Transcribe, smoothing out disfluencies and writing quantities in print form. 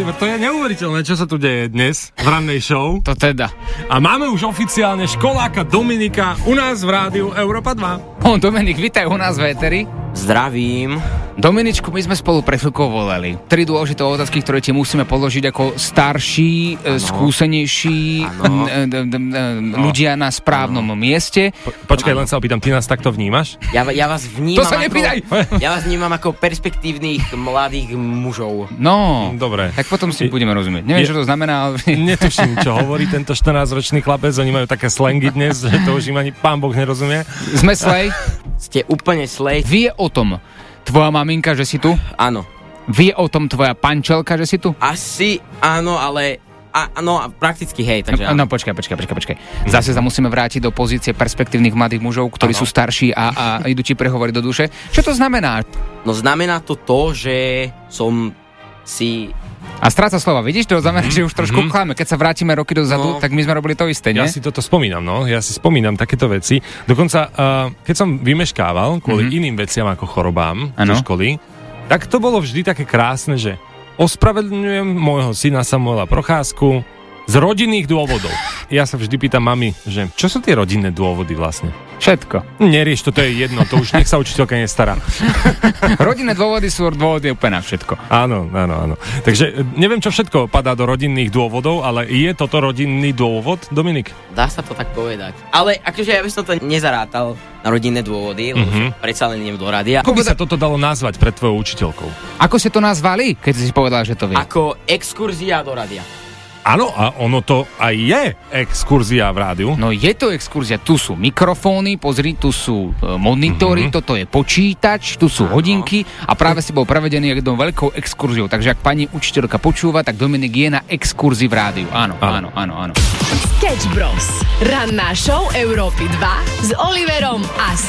Oliver, to je neuveriteľné, čo sa tu deje dnes v rannej show. To teda. A máme už oficiálne školáka Dominika u nás v rádiu Európa 2. Dominik, vítaj u nás v éteri. Zdravím. Dominičku, my sme spolu pre chvíľkou volali. 3 dôležité otázky, ktoré ti musíme položiť ako starší, skúsenejší ľudia na správnom mieste. Počkaj, len sa opýtam, ty nás takto vnímaš? Ja vás vnímam To sa nepýtaj! Ja vás vnímam ako perspektívnych mladých mužov. No, Dobre. tak potom si budeme rozumieť. Neviem, čo to znamená, ale... Netuším, čo hovorí tento 14-ročný chlapec, oni majú také slangy dnes, že to už im ani pán Boh nerozumie. Sme slej. Ste úplne slej. Vie o tom tvoja maminka, že si tu? Áno. Vie o tom tvoja pančelka, že si tu? Asi áno, ale... Áno, prakticky hej, takže... No počkaj. Zase sa musíme vrátiť do pozície perspektívnych mladých mužov, ktorí sú starší a idú ti prehovoriť do duše. Čo to znamená? No znamená to, že som si... A stráca slova, vidíš? To znamená, že už trošku kláme. Keď sa vrátime roky dozadu, tak my sme robili to isté, nie? Ja si toto spomínam, Ja si spomínam takéto veci. Dokonca, keď som vymeškával kvôli iným veciam ako chorobám zo školy, tak to bolo vždy také krásne, že ospravedlňujem môjho syna Samuela Procházku z rodinných dôvodov. Ja sa vždy pýtam mami, že čo sú tie rodinné dôvody vlastne? Všetko. Nerieš, to je jedno, to už nech sa učiteľka nestará. Rodinné dôvody sú dôvody úplne na všetko. Áno. Takže neviem, čo všetko padá do rodinných dôvodov, ale je toto rodinný dôvod, Dominik? Dá sa to tak povedať. Ale akože ja by som to nezarátal na rodinné dôvody, lebo predsa len idem do rádia. Ako by sa toto dalo nazvať pred tvojou učiteľkou? Ako ste to nazvali, keď si povedal, že to vie? Ako exkurzia do rádia. Áno, a ono to aj je exkurzia v rádiu. No je to exkurzia, tu sú mikrofóny, pozri, tu sú monitory, toto je počítač, tu sú hodinky a práve si bol prevedený jednou veľkou exkurziou. Takže ak pani učiteľka počúva, tak Dominik je na exkurzii v rádiu. Áno. Sketch Bros. Ranná show Európy 2 s Oliverom a